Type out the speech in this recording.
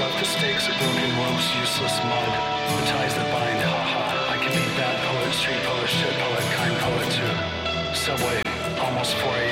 stuff, the stakes are broken ropes, useless mud, the ties that bind, haha. I can be bad poet, street poet, shit poet, kind poet too. Subway, almost 4